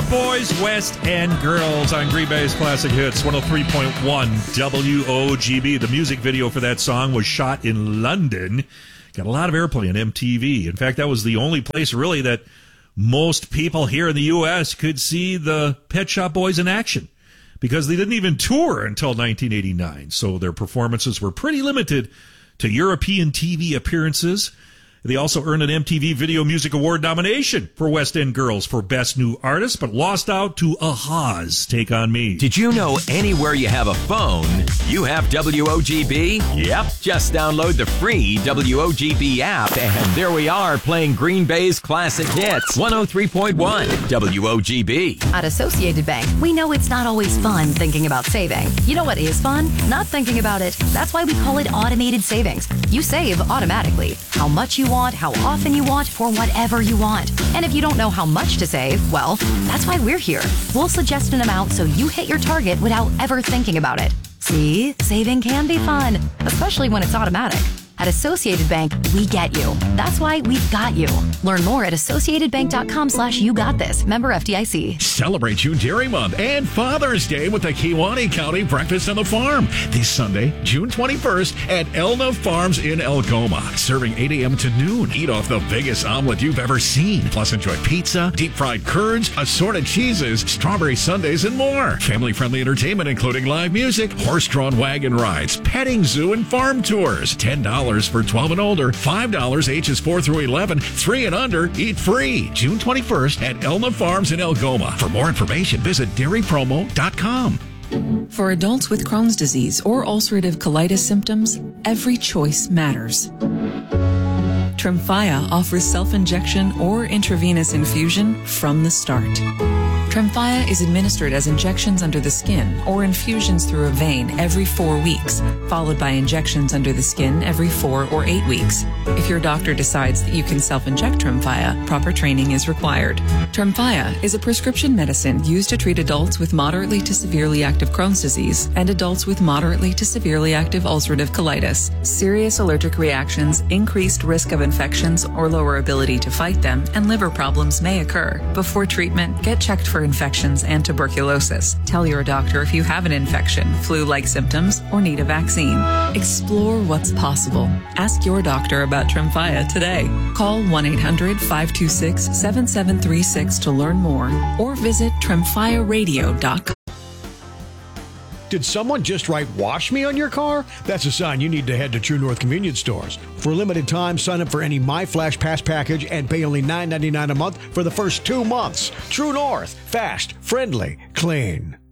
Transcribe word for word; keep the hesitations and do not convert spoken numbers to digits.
Shop Boys, West End Girls on Green Bay's Classic Hits, one oh three point one W O G B. The music video for that song was shot in London. Got a lot of airplay on M T V. In fact, that was the only place really that most people here in the U S could see the Pet Shop Boys in action, because they didn't even tour until nineteen eighty-nine. So their performances were pretty limited to European T V appearances. They also earned an M T V Video Music Award nomination for West End Girls for Best New Artist, but lost out to a-ha's Take On Me. Did you know anywhere you have a phone, you have W O G B? Yep. Just download the free W O G B app, and there we are playing Green Bay's Classic Hits, one oh three point one W O G B. At Associated Bank, we know it's not always fun thinking about saving. You know what is fun? Not thinking about it. That's why we call it automated savings. You save automatically. How much you want, how often you want, for whatever you want. And if you don't know how much to save, well, that's why we're here. We'll suggest an amount so you hit your target without ever thinking about it. See, saving can be fun, especially when it's automatic. At Associated Bank, we get you. That's why we've got you. Learn more at associatedbank.com slash you got this. Member F D I C. Celebrate June Dairy Month and Father's Day with the Kewaunee County Breakfast on the Farm this Sunday, June twenty-first at Elna Farms in Algoma. Serving eight a.m. to noon. Eat off the biggest omelet you've ever seen. Plus enjoy pizza, deep fried curds, assorted cheeses, strawberry sundaes, and more. Family-friendly entertainment including live music, horse-drawn wagon rides, petting zoo, and farm tours. ten dollars for twelve and older, five dollars ages four through eleven, three and under, eat free. June twenty-first at Elna Farms in Algoma. For more information, visit dairy promo dot com. For adults with Crohn's disease or ulcerative colitis symptoms, every choice matters. Tremfya offers self-injection or intravenous infusion from the start. Tremfya is administered as injections under the skin or infusions through a vein every four weeks, followed by injections under the skin every four or eight weeks. If your doctor decides that you can self-inject Tremfya, proper training is required. Tremfya is a prescription medicine used to treat adults with moderately to severely active Crohn's disease and adults with moderately to severely active ulcerative colitis. Serious allergic reactions, increased risk of infections or lower ability to fight them, and liver problems may occur. Before treatment, get checked for infections and tuberculosis. Tell your doctor if you have an infection, flu-like symptoms, or need a vaccine. Explore what's possible. Ask your doctor about Tremfya today. Call one eight hundred five two six seven seven three six to learn more or visit tremfya radio dot com. Did someone just write "wash me" on your car? That's a sign you need to head to True North convenience stores. For a limited time, sign up for any MyFlash Pass package and pay only nine ninety-nine a month for the first two months. True North. Fast, friendly, clean.